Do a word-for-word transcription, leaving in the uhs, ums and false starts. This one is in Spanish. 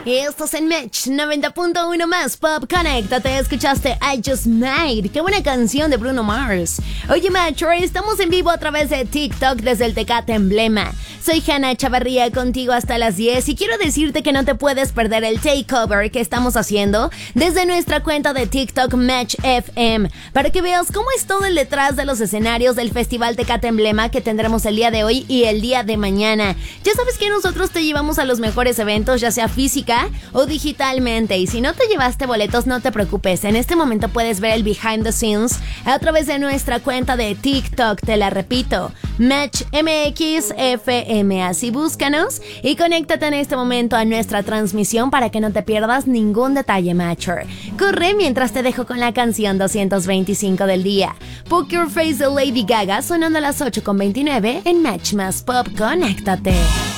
Estás en Match noventa punto uno más Pop. Conéctate, escuchaste I Just Made. Qué buena canción de Bruno Mars. Oye, Macho, estamos en vivo a través de TikTok desde el Tecate Emblema. Soy Hanna Chavarría, contigo hasta las diez y quiero decirte que no te puedes perder el takeover que estamos haciendo desde nuestra cuenta de TikTok Match F M, para que veas cómo es todo el detrás de los escenarios del Festival Tecate Emblema que tendremos el día de hoy y el día de mañana. Ya sabes que nosotros te llevamos a los mejores eventos, ya sea física o digitalmente, y si no te llevaste boletos, no te preocupes. En este momento puedes ver el behind the scenes a través de nuestra cuenta de TikTok. Te la repito, Match M X F M. Así búscanos y conéctate en este momento a nuestra transmisión para que no te pierdas ningún detalle, Matcher. Corre mientras te dejo con la canción doscientos veinticinco del día, Poker Face de Lady Gaga, sonando a las ocho con veintinueve en Match Más Pop. Conéctate.